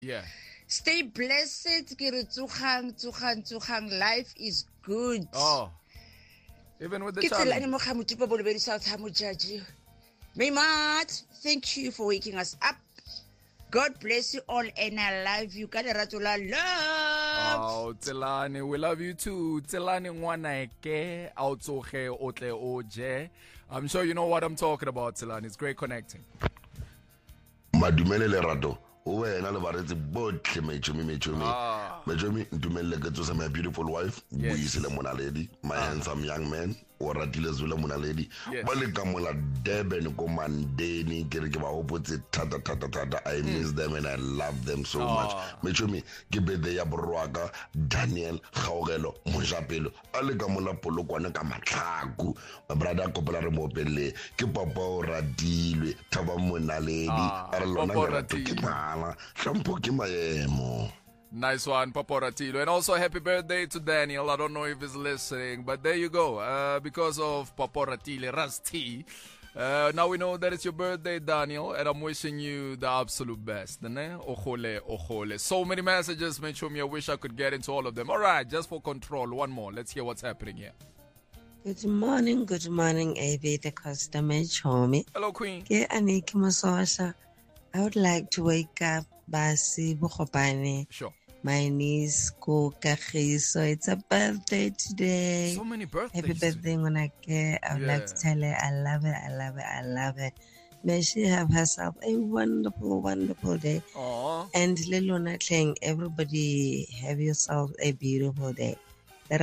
Yeah. Stay blessed. Tsugang. Life is good. Oh. Even with the challenge. Maymat, thank you for waking us up. God bless you all and I love you. Love. Oh, Tselane, we love you too. Tselane ngwanaeke, autsoge otle oje. I'm sure you know what I'm talking about, Tselane. It's great connecting. Madumele Lerato. Wena le baretse botle mechomi ntumelle ke tsosa my beautiful wife Buyisile Monaledi, my handsome young man o ratile Zula Monaledi ba le ka mola Durban ko Mandeni ke re ke ba hopotse thata. I miss them and I love them so much. Mechomi ke bede ya borwaka Daniel Gaugelo Mojapelo a le ka mola Polokwane ka Matlhaku my brother kopela re mo pele ke papa o radilwe Thaba Monaledi a re lona ke nice one, Paporatilo. And also happy birthday to Daniel. I don't know if he's listening, but there you go. Because of Paporatile Rasti, now we know that it's your birthday, Daniel, and I'm wishing you the absolute best. Ojole. So many messages, Mechomi. I wish I could get into all of them. All right, just for control, one more. Let's hear what's happening here. Good morning, AB the customer Chomi. Hello, Queen. Aniki Masosha. I would like to wake up Basi Bukopane. Sure. My niece Ko so it's a birthday today. So many birthdays. Happy birthday when I would like to tell her I love it. May she have herself a wonderful day. Aww. And Lelona Kling, everybody have yourself a beautiful day. Oh,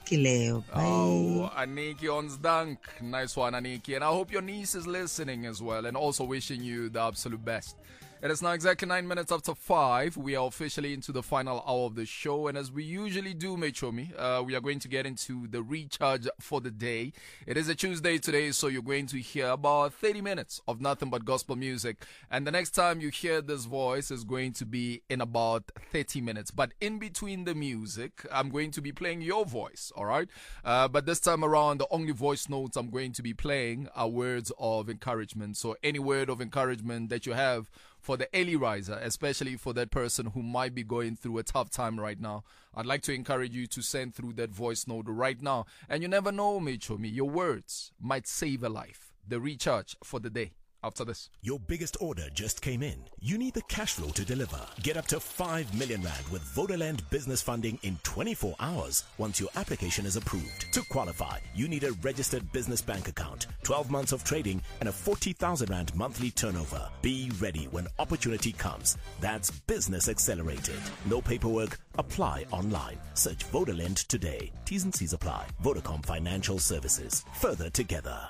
Aniki Onsdank. Nice one, Aniki. And I hope your niece is listening as well and also wishing you the absolute best. It is now exactly 9 minutes after 5. We are officially into the final hour of the show. And as we usually do, Mechomi, we are going to get into the recharge for the day. It is a Tuesday today, so you're going to hear about 30 minutes of nothing but gospel music. And the next time you hear this voice is going to be in about 30 minutes. But in between the music, I'm going to be playing your voice, all right? But this time around, the only voice notes I'm going to be playing are words of encouragement. So any word of encouragement that you have for the early riser, especially for that person who might be going through a tough time right now, I'd like to encourage you to send through that voice note right now. And you never know, Mechomi, your words might save a life. The recharge for the day. After this. Your biggest order just came in. You need the cash flow to deliver. Get up to 5 million rand with Vodaland business funding in 24 hours once your application is approved. To qualify, you need a registered business bank account, 12 months of trading, and a 40,000 rand monthly turnover. Be ready when opportunity comes. That's Business Accelerated. No paperwork. Apply online. Search Vodaland today. T's and C's apply. Vodacom Financial Services. Further together.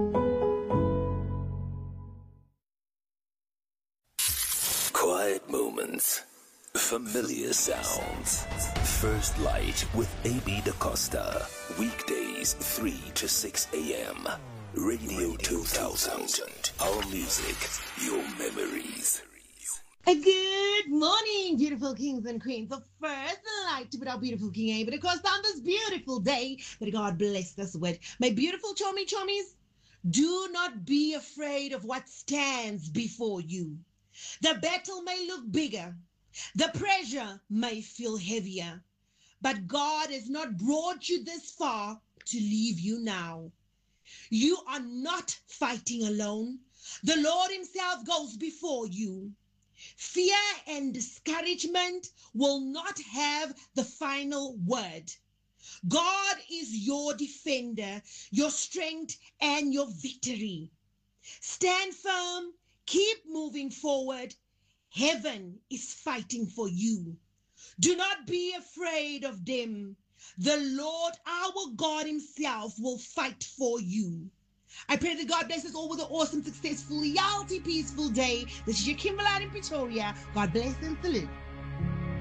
Quiet moments, familiar sounds. First Light with AB Da Costa. Weekdays 3 to 6 a.m. Radio 2000. Our music, your memories. Good morning, beautiful kings and queens. The first light to put our beautiful King AB Da Costa on this beautiful day that God blessed us with. My beautiful chommies, do not be afraid of what stands before you. The battle may look bigger. The pressure may feel heavier. But God has not brought you this far to leave you now. You are not fighting alone. The Lord himself goes before you. Fear and discouragement will not have the final word. God is your defender, your strength, and your victory. Stand firm. Keep moving forward. Heaven is fighting for you. Do not be afraid of them. The Lord, our God himself, will fight for you. I pray that God bless us all with an awesome, successful, healthy, peaceful day. This is your Kimberly in Pretoria. God bless and salute.